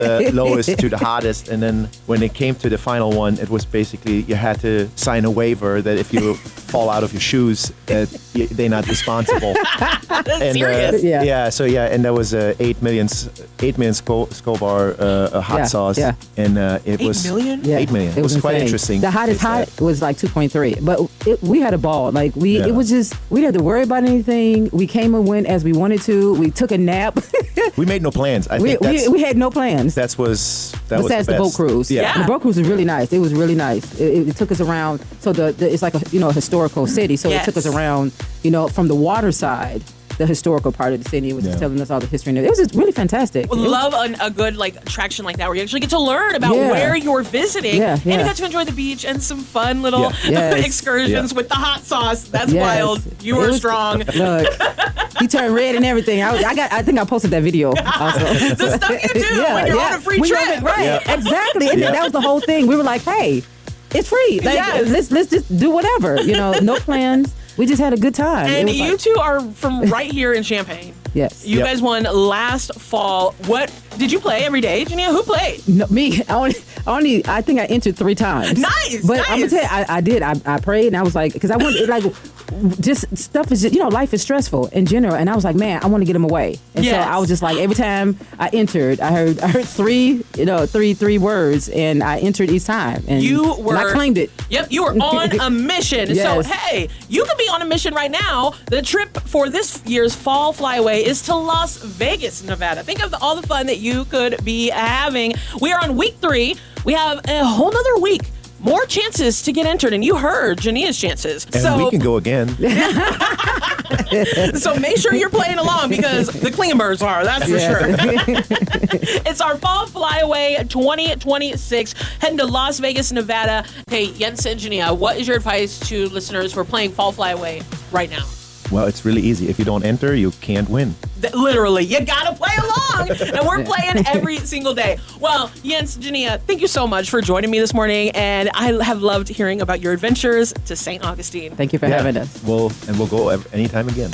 lowest to the hottest. And then when it came to the final one, it was basically you had to sign a waiver that if you fall out of your shoes, they're not responsible. And, serious? Yeah. So and there was 8 million Scobar hot sauce. Yeah. And it was 8 million? Yeah, 8 million. It was quite insane. interesting. The hottest hot was like 2.3, but we had a ball. Like it was just we didn't have to worry about anything. We came and went as we wanted to. We took a nap. We made no plans. I think we had no plans. that was Besides the boat cruise. Yeah. The boat cruise was really nice. It was really nice. It took us around. So it's like a historical city. So it took us around, from the water side, the historical part of the city. It was just telling us all the history. And it was just really fantastic. Love a good attraction like that where you actually get to learn about where you're visiting. And you got to enjoy the beach and some fun little excursions with the hot sauce. That's wild. You were strong. Look, he turned red and everything. I think I posted that video also. The stuff you do when you're on a free trip. Right, exactly. And that was the whole thing. We were like, hey, it's free. Let's just do whatever. No plans. We just had a good time. And you two are from right here in Champaign. Yes. You guys won last fall. What did you play every day, Jania? Who played? No, me. I think I entered 3 times. Nice. But I'm gonna tell you, I did. I prayed and I was like, because I wanted just stuff is just, life is stressful in general, and I was like, man, I want to get them away. And so I was just like, every time I entered, I heard 3 words, and I entered each time, and I claimed it. Yep, you were on a mission. Yes. So hey, you could be on a mission right now. The trip for this year's Fall Flyaway is to Las Vegas, Nevada. Think of all the fun that you could be having. We are on week 3. We have a whole nother week. More chances to get entered, and you heard Jania's chances. And we can go again. So make sure you're playing along because the Klingbergs are, that's for sure. It's our Fall Flyaway 2026, heading to Las Vegas, Nevada. Hey, Jens and Jania, what is your advice to listeners who are playing Fall Flyaway right now? Well, it's really easy. If you don't enter, you can't win. Literally, you gotta play along. And we're playing every single day. Well, Jens, Jania, thank you so much for joining me this morning. And I have loved hearing about your adventures to St. Augustine. Thank you for having us. We'll go anytime again.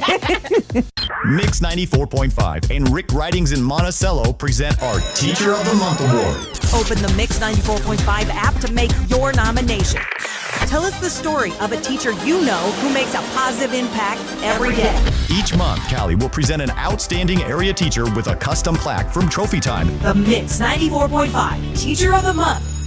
Mix 94.5 and Rick Ridings in Monticello present our Teacher of the Month Award. Open the Mix 94.5 app to make your nomination. Tell us the story of a teacher you know who makes a positive impact every day. Each month, Callie will present an outstanding area teacher with a custom plaque from Trophy Time. The Mix 94.5 Teacher of the Month.